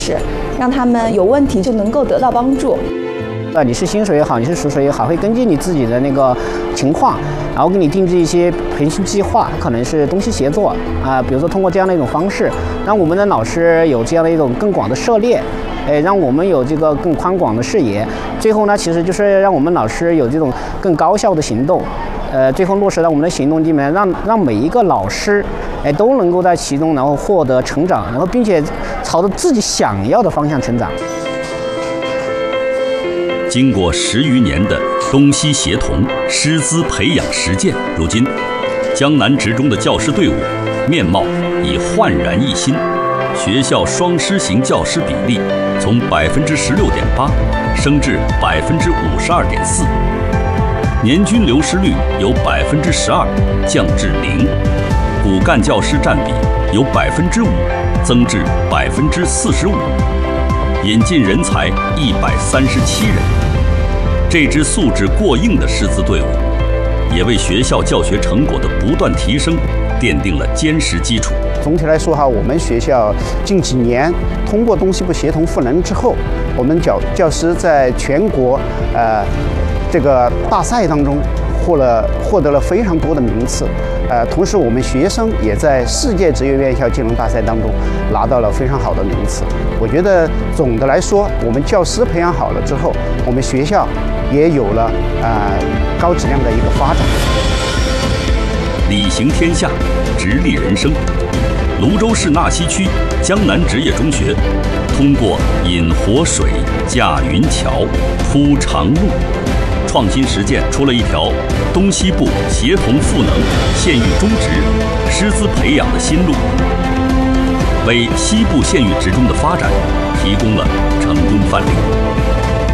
让他们有问题就能够得到帮助。 你是新手也好，你是熟手也好，会根据你自己的那个情况，然后给你定制一些培训计划，可能是东西协作比如说通过这样的一种方式，让我们的老师有这样的一种更广的涉猎，让我们有这个更宽广的视野。最后呢，其实就是让我们老师有这种更高效的行动，最后落实到我们的行动里面，让每一个老师都能够在其中然后获得成长，然后并且朝着自己想要的方向成长。 经过10余年的东西协同、师资培养实践，如今江南职中的教师队伍面貌已焕然一新，学校双师型教师比例从16.8%升至52.4%，年均流失率由12%降至0%，骨干教师占比由5%增至45%，引进人才137人。这支素质过硬的师资队伍，也为学校教学成果的不断提升奠定了坚实基础。 总体来说我们学校近几年通过东西部协同赋能之后，我们教师在全国这个大赛当中获得了非常多的名次，同时我们学生也在世界职业院校技能大赛当中拿到了非常好的名次。我觉得总的来说，我们教师培养好了之后，我们学校也有了高质量的一个发展。 理行天下，直立人生。泸州市纳溪区江南职业中学，通过引活水、架云桥、铺长路，创新实践出了一条东西部协同赋能、县域中职师资培养的新路，为西部县域职中的发展提供了成功范例。